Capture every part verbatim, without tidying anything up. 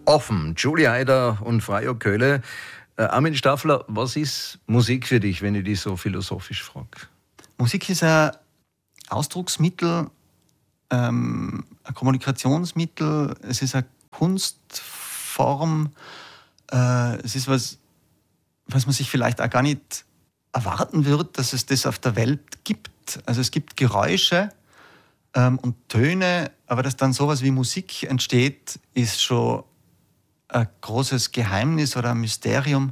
Offen, Julie Eider und Freyo Köhle. Äh, Armin Staffler, was ist Musik für dich, wenn ich dich so philosophisch frage? Musik ist ein Ausdrucksmittel, ähm, ein Kommunikationsmittel, es ist eine Kunstform, äh, es ist was, was man sich vielleicht auch gar nicht erwarten wird, dass es das auf der Welt gibt. Also es gibt Geräusche ähm, und Töne, aber dass dann sowas wie Musik entsteht, ist schon ein großes Geheimnis oder ein Mysterium.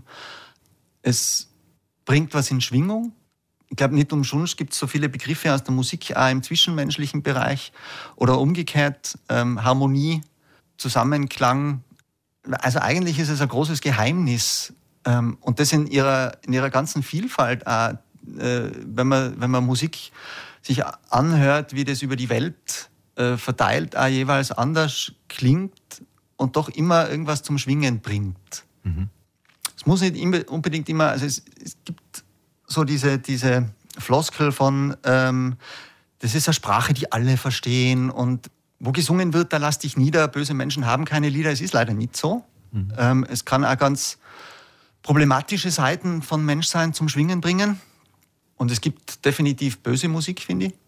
Es bringt was in Schwingung. Ich glaube, nicht umsonst gibt es so viele Begriffe aus der Musik, auch im zwischenmenschlichen Bereich oder umgekehrt, ähm, Harmonie, Zusammenklang. Also eigentlich ist es ein großes Geheimnis. Ähm, und das in ihrer, in ihrer ganzen Vielfalt auch, äh, wenn man, wenn man Musik sich anhört, wie das über die Welt äh, verteilt, auch jeweils anders klingt und doch immer irgendwas zum Schwingen bringt. Mhm. Es muss nicht immer, unbedingt immer, also es, es gibt so diese, diese Floskel von, ähm, das ist eine Sprache, die alle verstehen und wo gesungen wird, da lass dich nieder, böse Menschen haben keine Lieder. Es ist leider nicht so. Mhm. Ähm, es kann auch ganz problematische Seiten von Menschsein zum Schwingen bringen. Und es gibt definitiv böse Musik, finde ich.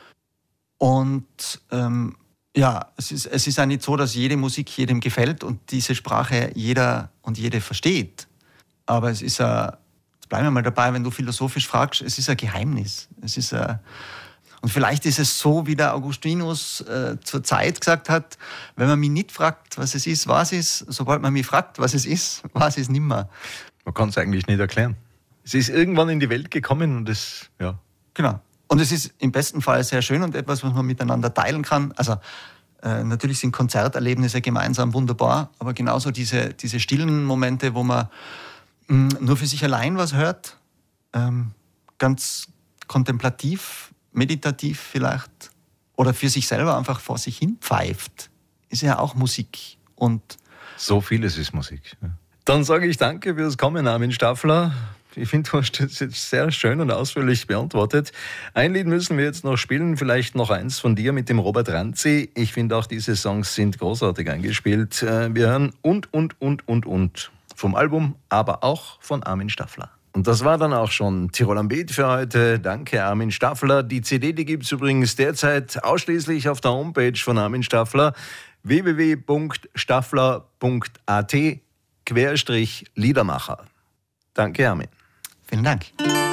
Und ähm, ja, es ist, es ist auch nicht so, dass jede Musik jedem gefällt und diese Sprache jeder und jede versteht. Aber es ist ein, jetzt bleiben wir mal dabei, wenn du philosophisch fragst, es ist ein Geheimnis. Es ist ein, und vielleicht ist es so, wie der Augustinus äh, zur Zeit gesagt hat, wenn man mich nicht fragt, was es ist, was es ist, sobald man mich fragt, was es ist, was es nimmer. Man kann es eigentlich nicht erklären. Es ist irgendwann in die Welt gekommen und es, ja. Genau. Und es ist im besten Fall sehr schön und etwas, was man miteinander teilen kann. Also äh, natürlich sind Konzerterlebnisse gemeinsam wunderbar, aber genauso diese, diese stillen Momente, wo man mh, nur für sich allein was hört, ähm, ganz kontemplativ, meditativ vielleicht, oder für sich selber einfach vor sich hin pfeift, ist ja auch Musik. Und so vieles ist Musik. Ja. Dann sage ich danke fürs Kommen, Armin Staffler. Ich finde, du hast das jetzt sehr schön und ausführlich beantwortet. Ein Lied müssen wir jetzt noch spielen, vielleicht noch eins von dir mit dem Robert Ranzi. Ich finde auch, diese Songs sind großartig eingespielt. Wir hören und, und, und, und, und vom Album, aber auch von Armin Staffler. Und das war dann auch schon Tirol am Beat für heute. Danke, Armin Staffler. Die C D, die gibt es übrigens derzeit ausschließlich auf der Homepage von Armin Staffler, w w w punkt staffler punkt a t Querstrich Liedermacher. Danke, Armin. Vielen Dank.